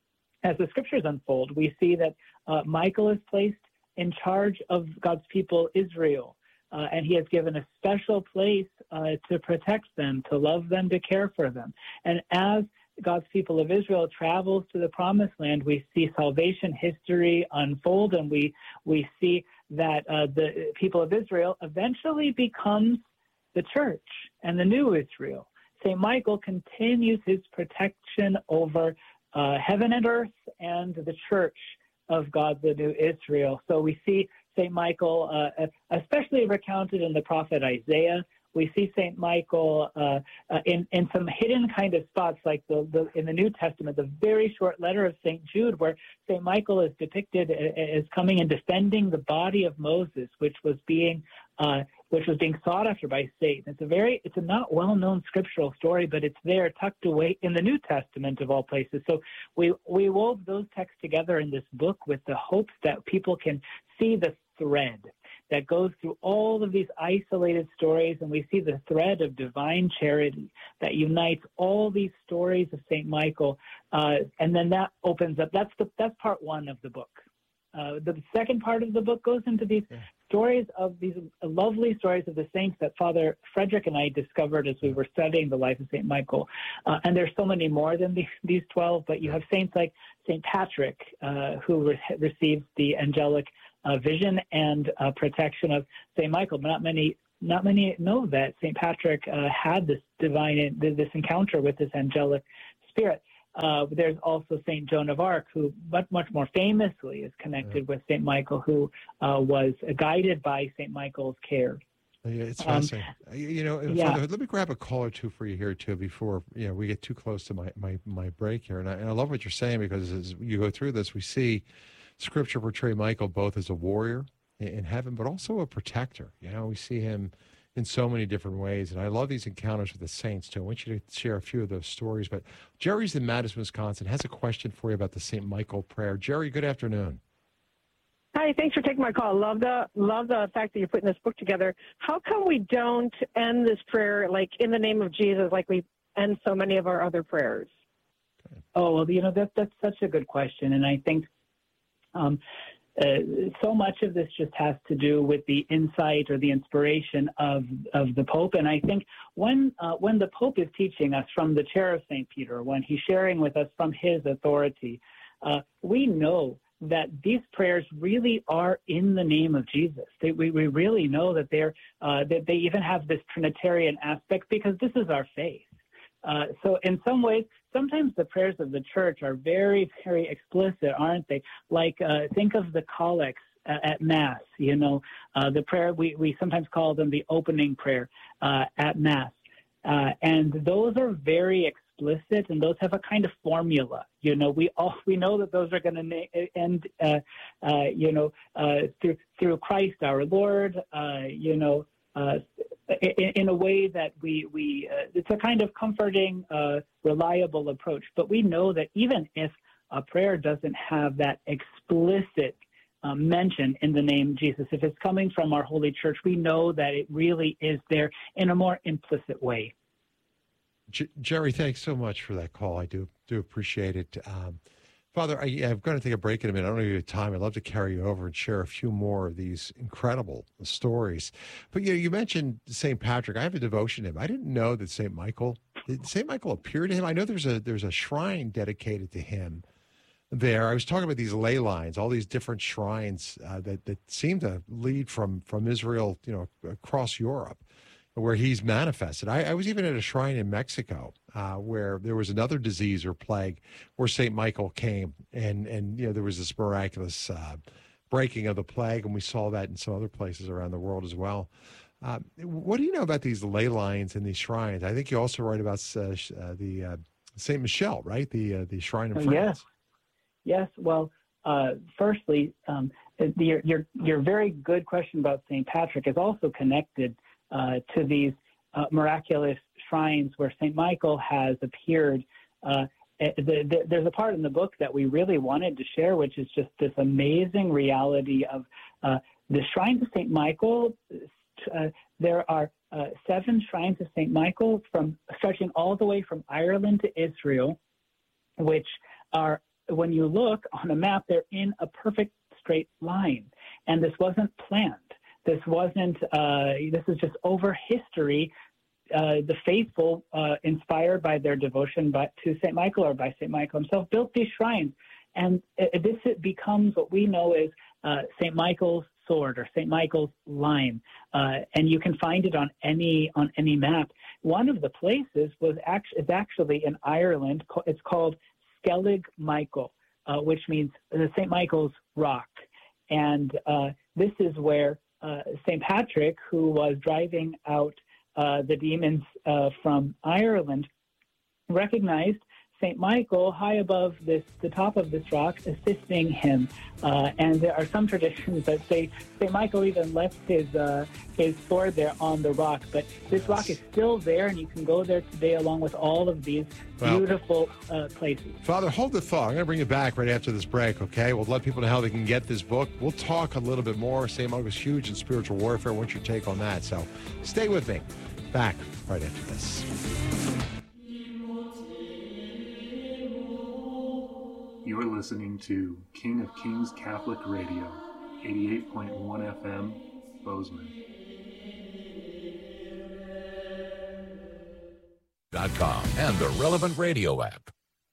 as the scriptures unfold, we see that uh, Michael is placed in charge of God's people, Israel. Uh, and he has given a special place uh, to protect them, to love them, to care for them. And as God's people of Israel travels to the promised land, we see salvation history unfold, and we, we see that uh, the people of Israel eventually becomes the church and the new Israel. Saint Michael continues his protection over uh, heaven and earth and the church of God, the new Israel. So we see Saint Michael, uh, especially recounted in the prophet Isaiah. We see Saint Michael uh, uh, in, in some hidden kind of spots, like the, the in the New Testament, the very short letter of Saint Jude, where Saint Michael is depicted as coming and defending the body of Moses, which was being uh, which was being sought after by Satan. It's a very, it's a not well-known scriptural story, but it's there tucked away in the New Testament of all places. So we we wove those texts together in this book with the hopes that people can see the thread that goes through all of these isolated stories, and we see the thread of divine charity that unites all these stories of Saint Michael, uh, and then that opens up. That's the that's part one of the book. uh, the second part of the book goes into these yeah. stories of these lovely stories of the saints that Father Frederick and I discovered as we were studying the life of Saint Michael. Uh, and there's so many more than these, these twelve, but you have saints like Saint Patrick, uh, who re- received the angelic uh, vision and uh, protection of Saint Michael. But not many, not many know that Saint Patrick uh, had this divine, this encounter with this angelic spirit. Uh, there's also Saint Joan of Arc, who much, much more famously is connected yeah. with Saint Michael, who uh, was guided by Saint Michael's care. Yeah, it's fascinating. Um, you know, yeah. Father, let me grab a call or two for you here, too, before you know we get too close to my, my, my break here. And I, and I love what you're saying, because as you go through this, we see Scripture portray Michael both as a warrior in heaven, but also a protector. You know, we see him in so many different ways. And I love these encounters with the saints, too. I want you to share a few of those stories. But Jerry's in Madison, Wisconsin, has a question for you about the Saint Michael prayer. Jerry, good afternoon. Hi, thanks for taking my call. Love the love the fact that you're putting this book together. How come we don't end this prayer like in the name of Jesus, like we end so many of our other prayers? Oh, well, you know, that, that's such a good question. And I think um, uh, so much of this just has to do with the insight or the inspiration of, of the Pope. And I think when, uh, when the Pope is teaching us from the chair of Saint Peter, when he's sharing with us from his authority, uh, we know that these prayers really are in the name of Jesus. They, we, we really know that they're uh, that they even have this Trinitarian aspect, because this is our faith. Uh, so in some ways, sometimes the prayers of the Church are very, very explicit, aren't they? Like uh, think of the collects uh, at Mass. You know, uh, the prayer we we sometimes call them the opening prayer uh, at Mass, uh, and those are very explicit. Explicit, and those have a kind of formula. You know, we all we know that those are going to na- end, uh, uh, you know, uh, through through Christ our Lord. Uh, you know, uh, in, in a way that we we uh, it's a kind of comforting, uh, reliable approach. But we know that even if a prayer doesn't have that explicit um, mention in the name Jesus, if it's coming from our Holy Church, we know that it really is there in a more implicit way. J- Jerry, thanks so much for that call. I do do appreciate it. Um, Father, I, I'm going to take a break in a minute. I don't know if you have time. I'd love to carry you over and share a few more of these incredible stories. But you know, you mentioned Saint Patrick. I have a devotion to him. I didn't know that Saint Michael, did Saint Michael appear to him? I know there's a there's a shrine dedicated to him there. I was talking about these ley lines, all these different shrines uh, that, that seem to lead from, from Israel, you know, across Europe, where he's manifested. I, I was even at a shrine in Mexico uh, where there was another disease or plague where Saint Michael came, and, and you know, there was this miraculous uh, breaking of the plague, and we saw that in some other places around the world as well. Uh, what do you know about these ley lines and these shrines? I think you also write about uh, uh, the uh, Saint Michel, right? The uh, the shrine in France. Yes. Yes. Well, uh, firstly, um, your, your your very good question about Saint Patrick is also connected Uh, to these uh, miraculous shrines where Saint Michael has appeared. Uh, the, the, there's a part in the book that we really wanted to share, which is just this amazing reality of uh, the shrines of Saint Michael. Uh, there are uh, seven shrines of Saint Michael, from stretching all the way from Ireland to Israel, which are, when you look on a map, they're in a perfect straight line. And this wasn't planned. This wasn't, uh, this is just over history. Uh, the faithful, uh, inspired by their devotion by, to Saint Michael or by Saint Michael himself, built these shrines. And uh, this it becomes what we know as uh, Saint Michael's sword or Saint Michael's line. Uh, and you can find it on any on any map. One of the places was actually, is actually in Ireland. It's called Skellig Michael, uh, which means uh, Saint Michael's rock. And uh, this is where Uh, Saint Patrick, who was driving out uh, the demons uh, from Ireland, recognized Saint Michael high above this, the top of this rock, assisting him. Uh, and there are some traditions that say Saint Michael even left his uh, his sword there on the rock. But this rock is still there, and you can go there today along with all of these well, beautiful uh, places. Father, hold the thought. I'm going to bring you back right after this break, okay? We'll let people know how they can get this book. We'll talk a little bit more. Saint Michael's huge in spiritual warfare. I want your take on that. So stay with me. Back right after this. You are listening to King of Kings Catholic Radio, eighty-eight point one F M, Bozeman. .com and the Relevant Radio app.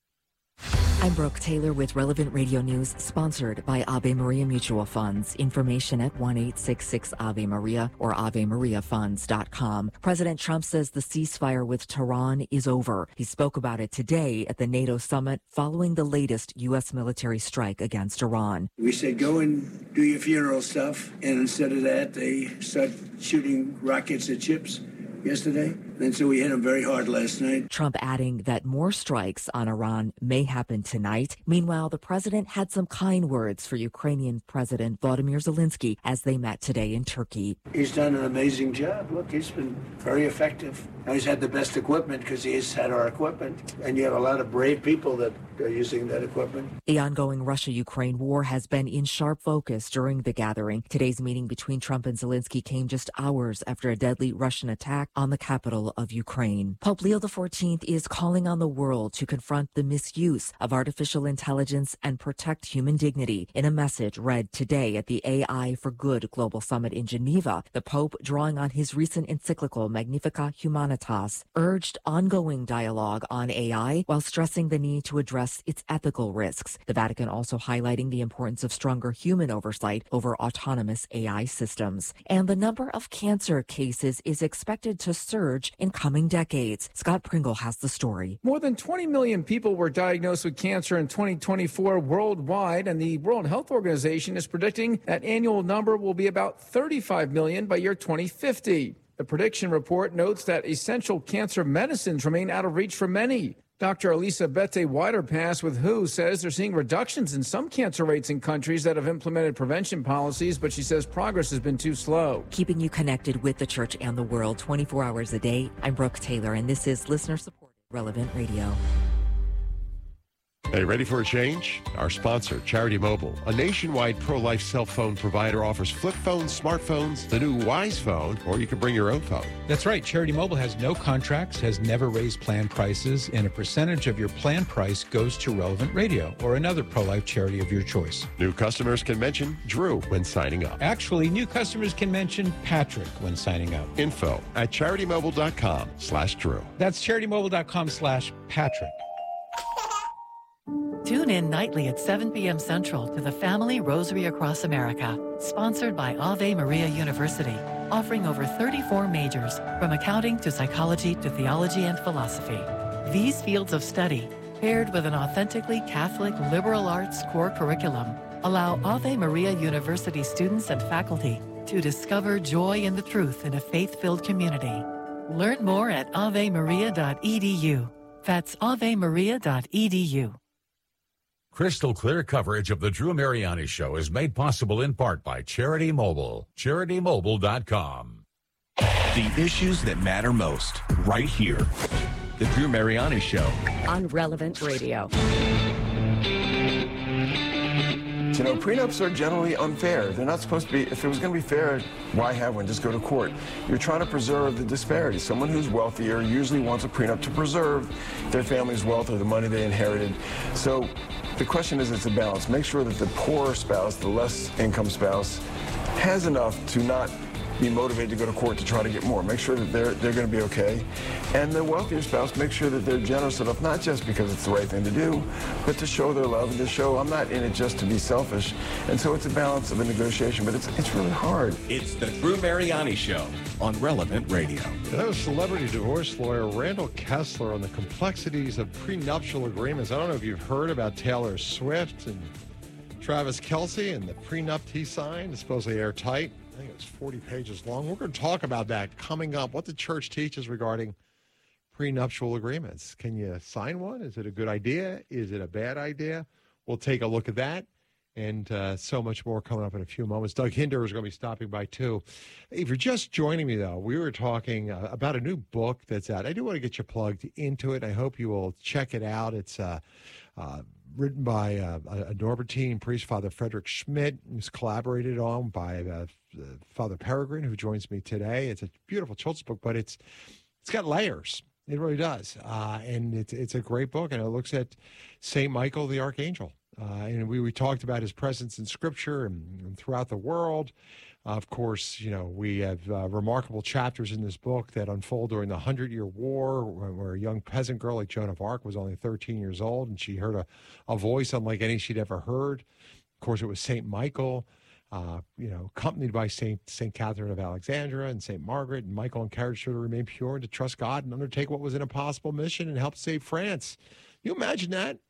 I'm Brooke Taylor with Relevant Radio News, sponsored by Ave Maria Mutual Funds. Information at one eight six six Ave Maria or ave maria funds dot com. President Trump says the ceasefire with Tehran is over. He spoke about it today at the NATO summit following the latest U S military strike against Iran. We said, go and do your funeral stuff. And instead of that, they start shooting rockets at ships yesterday. And so we hit them very hard last night. Trump adding that more strikes on Iran may happen tonight. Meanwhile, the president had some kind words for Ukrainian President Volodymyr Zelensky as they met today in Turkey. He's done an amazing job. Look, he's been very effective. Now he's had the best equipment because he's had our equipment. And you have a lot of brave people that are using that equipment. The ongoing Russia-Ukraine war has been in sharp focus during the gathering. Today's meeting between Trump and Zelensky came just hours after a deadly Russian attack on the capital of Ukraine. Pope Leo the fourteenth is calling on the world to confront the misuse of artificial intelligence and protect human dignity. In a message read today at the A I for Good Global Summit in Geneva, the Pope, drawing on his recent encyclical Magnificat Humanitas, urged ongoing dialogue on A I while stressing the need to address its ethical risks. The Vatican also highlighting the importance of stronger human oversight over autonomous A I systems. And the number of cancer cases is expected to surge in coming decades. Scott Pringle has the story. More than twenty million people were diagnosed with cancer in twenty twenty-four worldwide, and the World Health Organization is predicting that annual number will be about thirty-five million by year twenty fifty. The prediction report notes that essential cancer medicines remain out of reach for many. Doctor Elisabeth Widerpass with W H O says they're seeing reductions in some cancer rates in countries that have implemented prevention policies, but she says progress has been too slow. Keeping you connected with the church and the world twenty-four hours a day, I'm Brooke Taylor, and this is listener-supported Relevant Radio. Hey, ready for a change? Our sponsor, Charity Mobile, a nationwide pro-life cell phone provider, offers flip phones, smartphones, the new Wise Phone, or you can bring your own phone. That's right. Charity Mobile has no contracts, has never raised plan prices, and a percentage of your plan price goes to Relevant Radio or another pro-life charity of your choice. New customers can mention Drew when signing up. Actually, new customers can mention Patrick when signing up. Info at charitymobile.com slash Drew. That's charitymobile.com slash Patrick. Tune in nightly at seven p.m. Central to the Family Rosary Across America, sponsored by Ave Maria University, offering over thirty-four majors, from accounting to psychology to theology and philosophy. These fields of study, paired with an authentically Catholic liberal arts core curriculum, allow Ave Maria University students and faculty to discover joy in the truth in a faith-filled community. Learn more at ave maria dot e d u. That's ave maria dot e d u. Crystal clear coverage of the Drew Mariani Show is made possible in part by Charity Mobile. charity mobile dot com. The issues that matter most, right here. The Drew Mariani Show. On Relevant Radio. You know, prenups are generally unfair. They're not supposed to be. If it was going to be fair, why have one? Just go to court. You're trying to preserve the disparity. Someone who's wealthier usually wants a prenup to preserve their family's wealth or the money they inherited. So the question is, it's a balance. Make sure that the poorer spouse, the less income spouse, has enough to not be motivated to go to court to try to get more. Make sure that they're they're going to be okay. And the wealthier spouse, make sure that they're generous enough, not just because it's the right thing to do, but to show their love and to show I'm not in it just to be selfish. And so it's a balance of a negotiation, but it's it's really hard. It's the Drew Mariani Show on Relevant Radio. That was celebrity divorce lawyer Randall Kessler on the complexities of prenuptial agreements. I don't know if you've heard about Taylor Swift and Travis Kelce and the prenup he signed. It's supposedly airtight. I think it was forty pages long. We're going to talk about that coming up, what the church teaches regarding prenuptial agreements. Can you sign one? Is it a good idea? Is it a bad idea? We'll take a look at that and uh, so much more coming up in a few moments. Doug Hinder is going to be stopping by, too. If you're just joining me, though, we were talking uh, about a new book that's out. I do want to get you plugged into it. I hope you will check it out. It's uh, uh, written by uh, a Norbertine priest, Father Frederick Schmidt. It's collaborated on by uh, Father Peregrine, who joins me today. It's a beautiful children's book, but it's it's got layers. It really does. Uh, and it's, it's a great book, and it looks at Saint Michael the Archangel Uh, and we, we talked about his presence in Scripture and, and throughout the world. Uh, of course, you know, we have uh, remarkable chapters in this book that unfold during the Hundred-Year War, where, where a young peasant girl like Joan of Arc was only thirteen years old, and she heard a, a voice unlike any she'd ever heard. Of course, it was Saint Michael, uh, you know, accompanied by Saint Saint Catherine of Alexandria and Saint Margaret. And Michael encouraged her to remain pure and to trust God and undertake what was an impossible mission and help save France. You imagine that?